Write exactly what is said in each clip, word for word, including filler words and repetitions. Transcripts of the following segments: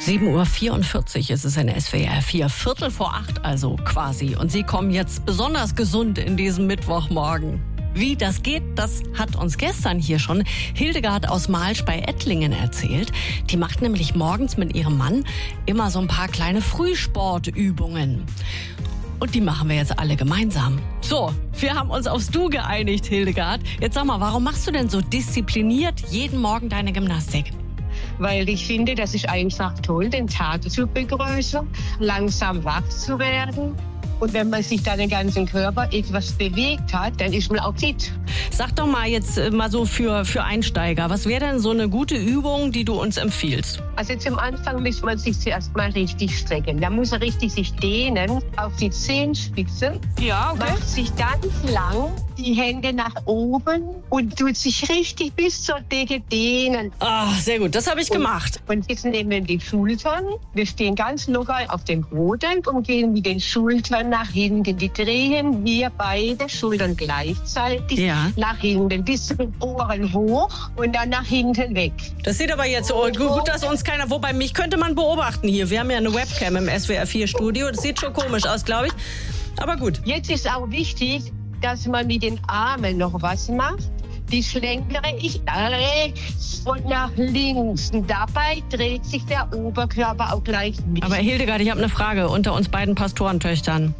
sieben Uhr vierundvierzig ist es in S W R vier, Viertel vor acht also quasi. Und Sie kommen jetzt besonders gesund in diesem Mittwochmorgen. Wie das geht, das hat uns gestern hier schon Hildegard aus Malsch bei Ettlingen erzählt. Die macht nämlich morgens mit ihrem Mann immer so ein paar kleine Frühsportübungen. Und die machen wir jetzt alle gemeinsam. So, wir haben uns aufs Du geeinigt, Hildegard. Jetzt sag mal, warum machst du denn so diszipliniert jeden Morgen deine Gymnastik? Weil ich finde, das ist einfach toll, den Tag zu begrüßen, langsam wach zu werden. Und wenn man sich dann den ganzen Körper etwas bewegt hat, dann ist man auch fit. Sag doch mal jetzt äh, mal so für, für Einsteiger, was wäre denn so eine gute Übung, die du uns empfiehlst? Also zum Anfang muss man sich zuerst mal richtig strecken. Da muss man richtig sich dehnen auf die Zehenspitzen. Ja, okay. Macht sich ganz lang die Hände nach oben und tut sich richtig bis zur Decke dehnen. Ah, sehr gut, das habe ich und, gemacht. Und jetzt nehmen wir die Schultern. Wir stehen ganz locker auf dem Boden und gehen mit den Schultern nach hinten. Die drehen wir beide Schultern gleichzeitig ja. nach hinten, bis zu den Ohren hoch und dann nach hinten weg. Das sieht aber jetzt oh, gut, dass uns keiner, wobei mich könnte man beobachten hier. Wir haben ja eine Webcam im S W R vier Studio. Das sieht schon komisch aus, glaube ich. Aber gut. Jetzt ist auch wichtig, dass man mit den Armen noch was macht. Die schlenkere ich nach rechts und nach links. Und dabei dreht sich der Oberkörper auch gleich mit. Aber Hildegard, ich habe eine Frage unter uns beiden Pastorentöchtern.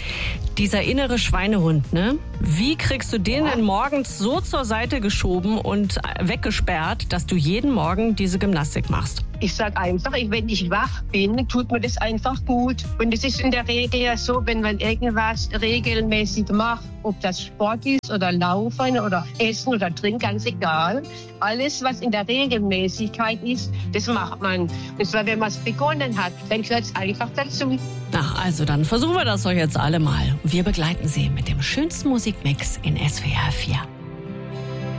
Dieser innere Schweinehund, ne? Wie kriegst du den denn morgens so zur Seite geschoben und weggesperrt, dass du jeden Morgen diese Gymnastik machst? Ich sag einfach, wenn ich wach bin, tut mir das einfach gut. Und es ist in der Regel ja so, wenn man irgendwas regelmäßig macht, ob das Sport ist oder Laufen oder Essen oder Trinken, ganz egal. Alles, was in der Regelmäßigkeit ist, das macht man. Und zwar, wenn man es begonnen hat, dann gehört es einfach dazu. Na, also dann versuchen wir das doch jetzt alle mal. Wir begleiten Sie mit dem schönsten Musikmix in S W R vier.